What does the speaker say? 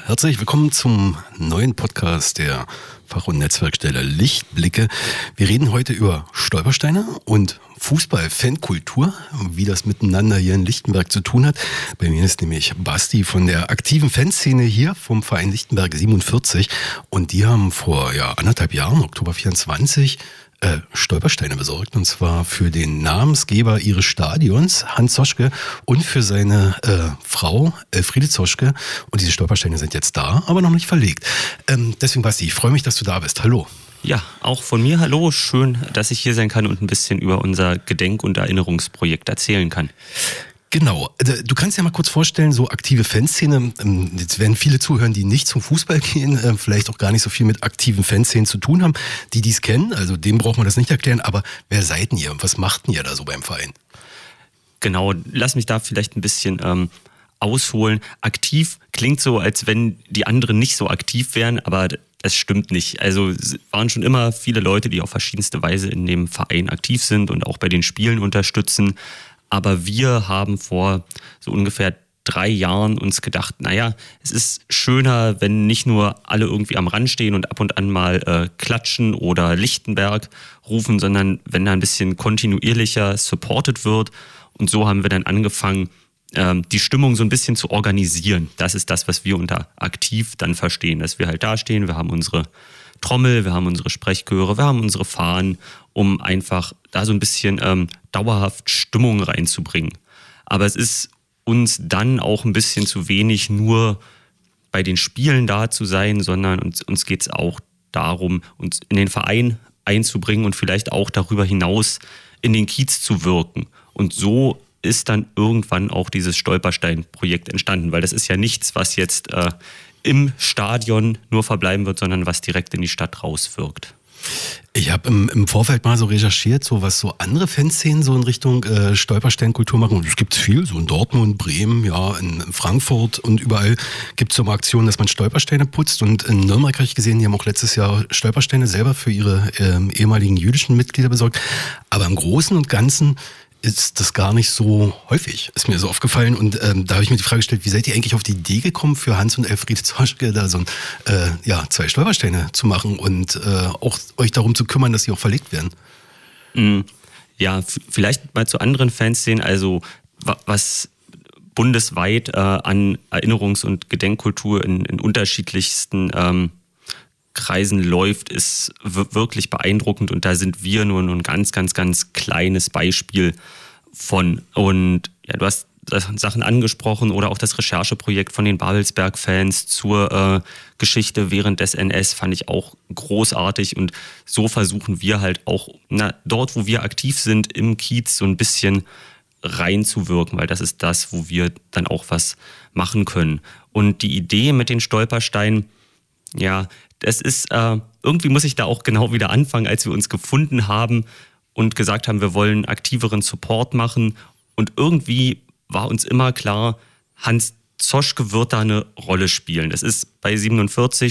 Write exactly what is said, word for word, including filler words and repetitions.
herzlich willkommen zum neuen Podcast der Fach- und Netzwerkstelle Lichtblicke. Wir reden heute über Stolpersteine und Fußball-Fankultur, wie das miteinander hier in Lichtenberg zu tun hat. Bei mir ist nämlich Basti von der aktiven Fanszene hier vom Verein Lichtenberg siebenundvierzig und die haben vor ja, anderthalb Jahren, Oktober vierundzwanzig, Äh, Stolpersteine besorgt, und zwar für den Namensgeber ihres Stadions, Hans Zoschke, und für seine äh, Frau, Elfriede Zoschke. Und diese Stolpersteine sind jetzt da, aber noch nicht verlegt. Ähm, deswegen, Basti, ich freue mich, dass du da bist. Hallo. Ja, auch von mir hallo. Schön, dass ich hier sein kann und ein bisschen über unser Gedenk- und Erinnerungsprojekt erzählen kann. Genau. Du kannst dir mal kurz vorstellen, so aktive Fanszene, jetzt werden viele zuhören, die nicht zum Fußball gehen, vielleicht auch gar nicht so viel mit aktiven Fanszenen zu tun haben, die dies kennen, also dem braucht man das nicht erklären, aber wer seid ihr und was macht ihr da so beim Verein? Genau, lass mich da vielleicht ein bisschen ähm, ausholen. Aktiv klingt so, als wenn die anderen nicht so aktiv wären, aber es stimmt nicht. Also es waren schon immer viele Leute, die auf verschiedenste Weise in dem Verein aktiv sind und auch bei den Spielen unterstützen. Aber wir haben vor so ungefähr drei Jahren uns gedacht, naja, es ist schöner, wenn nicht nur alle irgendwie am Rand stehen und ab und an mal äh, klatschen oder Lichtenberg rufen, sondern wenn da ein bisschen kontinuierlicher supported wird. Und so haben wir dann angefangen, ähm, die Stimmung so ein bisschen zu organisieren. Das ist das, was wir unter aktiv dann verstehen, dass wir halt da stehen, wir haben unsere Trommel, wir haben unsere Sprechchöre, wir haben unsere Fahnen, um einfach da so ein bisschen ähm, dauerhaft Stimmung reinzubringen. Aber es ist uns dann auch ein bisschen zu wenig, nur bei den Spielen da zu sein, sondern uns, uns geht es auch darum, uns in den Verein einzubringen und vielleicht auch darüber hinaus in den Kiez zu wirken. Und so ist dann irgendwann auch dieses Stolperstein-Projekt entstanden, weil das ist ja nichts, was jetzt äh, im Stadion nur verbleiben wird, sondern was direkt in die Stadt rauswirkt. Ich habe im, im Vorfeld mal so recherchiert, so was so andere Fanszenen so in Richtung äh, Stolpersteinkultur machen. Und es gibt viel, so in Dortmund, Bremen, ja, in, in Frankfurt und überall gibt es so mal Aktionen, dass man Stolpersteine putzt. Und in Nürnberg habe ich gesehen, die haben auch letztes Jahr Stolpersteine selber für ihre äh, ehemaligen jüdischen Mitglieder besorgt. Aber im Großen und Ganzen ist das gar nicht so häufig, ist mir so aufgefallen. Und ähm, da habe ich mir die Frage gestellt, wie seid ihr eigentlich auf die Idee gekommen, für Hans und Elfriede Zoschke da so ein, äh, ja, zwei Stolpersteine zu machen und äh, auch euch darum zu kümmern, dass sie auch verlegt werden? Mm, ja, f- vielleicht mal zu anderen Fanszenen. Also wa- was bundesweit äh, an Erinnerungs- und Gedenkkultur in, in unterschiedlichsten ähm, Kreisen läuft, ist w- wirklich beeindruckend, und da sind wir nur ein ganz, ganz, ganz kleines Beispiel von. Und ja, du hast Sachen angesprochen oder auch das Rechercheprojekt von den Babelsberg-Fans zur äh, Geschichte während des N S fand ich auch großartig, und so versuchen wir halt auch na, dort, wo wir aktiv sind, im Kiez so ein bisschen reinzuwirken, weil das ist das, wo wir dann auch was machen können. Und die Idee mit den Stolpersteinen, ja, das ist, äh, irgendwie muss ich da auch genau wieder anfangen, als wir uns gefunden haben und gesagt haben, wir wollen aktiveren Support machen. Und irgendwie war uns immer klar, Hans Zoschke wird da eine Rolle spielen. Das ist bei siebenundvierzig